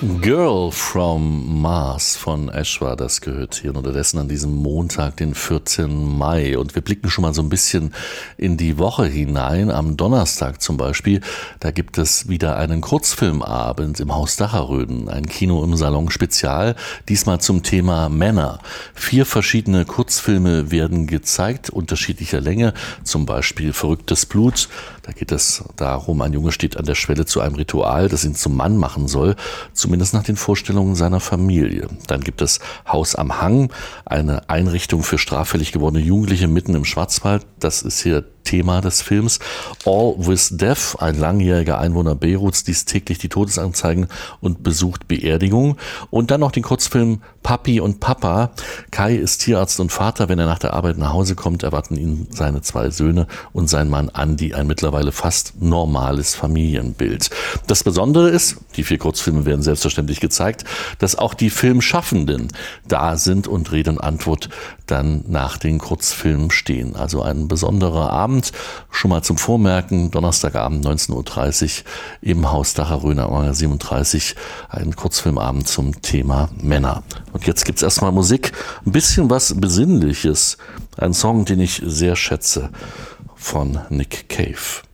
Girl from Mars von Ash war das, gehört hier und unterdessen an diesem Montag, den 14. Mai. Und wir blicken schon mal so ein bisschen in die Woche hinein. Am Donnerstag zum Beispiel, da gibt es wieder einen Kurzfilmabend im Haus Dacherröden, ein Kino im Salon Spezial, diesmal zum Thema Männer. 4 verschiedene Kurzfilme werden gezeigt, unterschiedlicher Länge, zum Beispiel Verrücktes Blut. Da geht es darum, ein Junge steht an der Schwelle zu einem Ritual, das ihn zum Mann machen soll, zumindest nach den Vorstellungen seiner Familie. Dann gibt es Haus am Hang, eine Einrichtung für straffällig gewordene Jugendliche mitten im Schwarzwald. Das ist hier Thema des Films. All with Death, ein langjähriger Einwohner Beiruts, liest täglich die Todesanzeigen und besucht Beerdigungen. Und dann noch den Kurzfilm Papi und Papa. Kai ist Tierarzt und Vater. Wenn er nach der Arbeit nach Hause kommt, erwarten ihn seine 2 Söhne und sein Mann Andi ein mittlerweile fast normales Familienbild. Das Besondere ist, die 4 Kurzfilme werden selbstverständlich gezeigt, dass auch die Filmschaffenden da sind und Rede und Antwort dann nach den Kurzfilmen stehen. Also ein besonderer Abend, schon mal zum Vormerken, Donnerstagabend 19.30 Uhr im Haus Dacherröden am 37, ein Kurzfilmabend zum Thema Männer. Und jetzt gibt's erstmal Musik, ein bisschen was Besinnliches, ein Song, den ich sehr schätze, von Nick Cave.